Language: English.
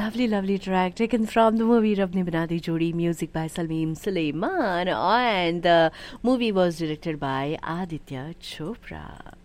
lovely track taken from the movie Rab Ne Bana Di Jodi, music by Salim Sulaiman, and the movie was directed by Aditya Chopra.